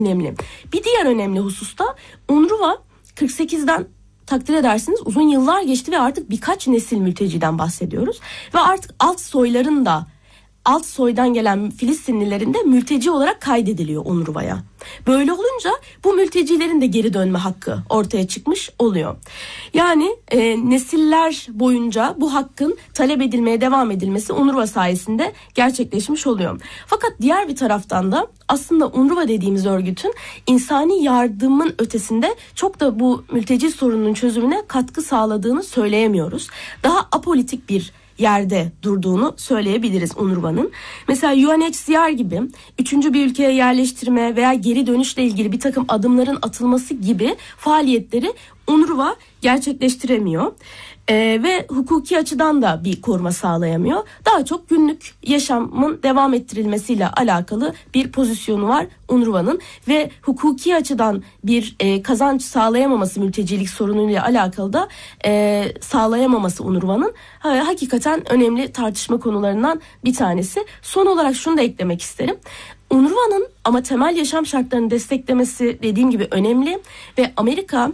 önemli. Bir diğer önemli hususta UNRWA 48'den takdir edersiniz uzun yıllar geçti ve artık birkaç nesil mülteciden bahsediyoruz. Ve artık alt soydan gelen Filistinlilerin de mülteci olarak kaydediliyor UNRWA'ya. Böyle olunca bu mültecilerin de geri dönme hakkı ortaya çıkmış oluyor. Yani nesiller boyunca bu hakkın talep edilmeye devam edilmesi UNRWA sayesinde gerçekleşmiş oluyor. Fakat diğer bir taraftan da aslında UNRWA dediğimiz örgütün insani yardımın ötesinde çok da bu mülteci sorununun çözümüne katkı sağladığını söyleyemiyoruz. Daha apolitik bir yerde durduğunu söyleyebiliriz UNRWA'nın. Mesela UNHCR gibi 3. bir ülkeye yerleştirme veya geri dönüşle ilgili bir takım adımların atılması gibi faaliyetleri UNRWA gerçekleştiremiyor. Ve hukuki açıdan da bir koruma sağlayamıyor. Daha çok günlük yaşamın devam ettirilmesiyle alakalı bir pozisyonu var UNRWA'nın ve hukuki açıdan bir kazanç sağlayamaması mültecilik sorunuyla alakalı da sağlayamaması UNRWA'nın hakikaten önemli tartışma konularından bir tanesi. Son olarak şunu da eklemek isterim. UNRWA'nın ama temel yaşam şartlarını desteklemesi dediğim gibi önemli ve Amerika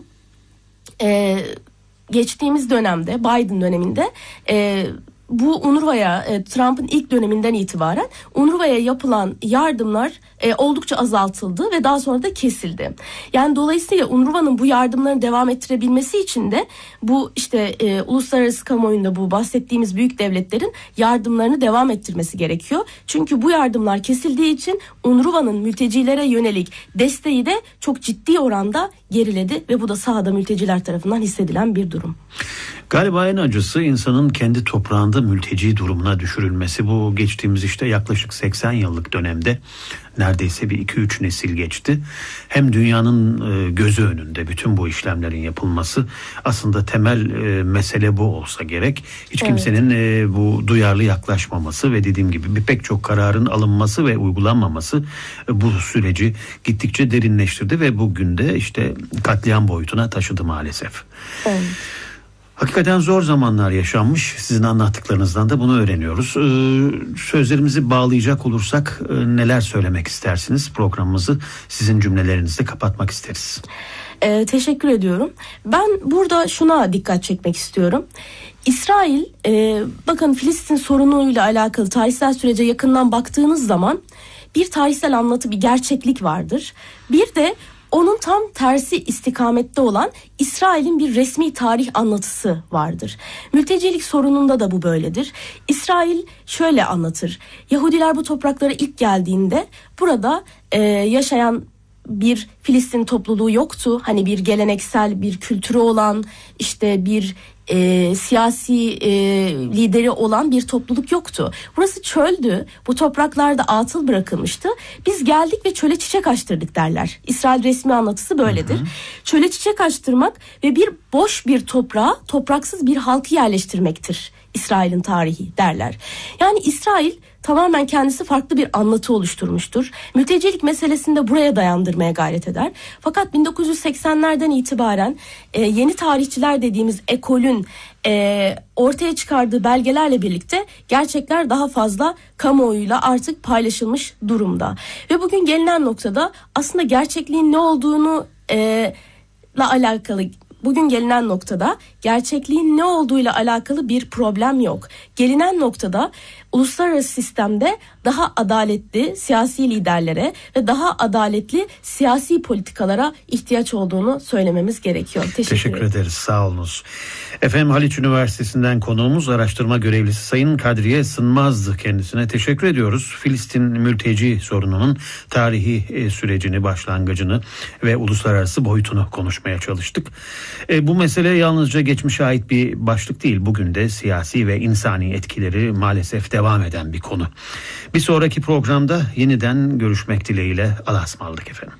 geçtiğimiz dönemde Biden döneminde bu UNRWA'ya Trump'ın ilk döneminden itibaren UNRWA'ya yapılan yardımlar oldukça azaltıldı ve daha sonra da kesildi. Yani dolayısıyla UNRWA'nın bu yardımlarını devam ettirebilmesi için de bu işte uluslararası kamuoyunda bu bahsettiğimiz büyük devletlerin yardımlarını devam ettirmesi gerekiyor. Çünkü bu yardımlar kesildiği için UNRWA'nın mültecilere yönelik desteği de çok ciddi oranda geriledi ve bu da sahada mülteciler tarafından hissedilen bir durum. Galiba en acısı insanın kendi toprağında mülteci durumuna düşürülmesi. Bu geçtiğimiz işte yaklaşık 80 yıllık dönemde neredeyse bir 2-3 nesil geçti. Hem dünyanın gözü önünde bütün bu işlemlerin yapılması aslında temel mesele bu olsa gerek. Hiç kimsenin bu duyarlı yaklaşmaması ve dediğim gibi pek çok kararın alınması ve uygulanmaması bu süreci gittikçe derinleştirdi ve bugün de işte katliam boyutuna taşıdı maalesef. Evet. Hakikaten zor zamanlar yaşanmış. Sizin anlattıklarınızdan da bunu öğreniyoruz. Sözlerimizi bağlayacak olursak neler söylemek istersiniz? Programımızı sizin cümlelerinizle kapatmak isteriz. Teşekkür ediyorum. Ben burada şuna dikkat çekmek istiyorum. İsrail, bakın Filistin sorunuyla alakalı tarihsel sürece yakından baktığınız zaman bir tarihsel anlatı, bir gerçeklik vardır. Bir de onun tam tersi istikamette olan İsrail'in bir resmi tarih anlatısı vardır. Mültecilik sorununda da bu böyledir. İsrail şöyle anlatır. Yahudiler bu topraklara ilk geldiğinde burada yaşayan bir Filistin topluluğu yoktu. Hani bir geleneksel bir kültürü olan işte bir siyasi lideri olan bir topluluk yoktu. Burası çöldü. Bu topraklarda atıl bırakılmıştı. Biz geldik ve çöle çiçek açtırdık derler. İsrail resmi anlatısı böyledir. Çöle çiçek açtırmak ve bir boş bir toprağa topraksız bir halkı yerleştirmektir İsrail'in tarihi derler. Yani İsrail tamamen kendisi farklı bir anlatı oluşturmuştur. Mültecilik meselesini de buraya dayandırmaya gayret eder. Fakat 1980'lerden itibaren yeni tarihçiler dediğimiz ekolün ortaya çıkardığı belgelerle birlikte gerçekler daha fazla kamuoyuyla artık paylaşılmış durumda. Ve bugün gelinen noktada aslında gerçekliğin ne olduğunu alakalı bugün gelinen noktada gerçekliğin ne olduğuyla alakalı bir problem yok. Gelinen noktada uluslararası sistemde daha adaletli siyasi liderlere ve daha adaletli siyasi politikalara ihtiyaç olduğunu söylememiz gerekiyor. Teşekkür ederiz. Sağ olunuz. Efendim Haliç Üniversitesi'nden konuğumuz araştırma görevlisi Sayın Kadriye Sınmaz'dı. Kendisine teşekkür ediyoruz. Filistin mülteci sorununun tarihi sürecini, başlangıcını ve uluslararası boyutunu konuşmaya çalıştık. Bu mesele yalnızca geçmişe ait bir başlık değil. Bugün de siyasi ve insani etkileri maalesef devam eden bir konu. Bir sonraki programda yeniden görüşmek dileğiyle. Allah'a ısmarladık efendim.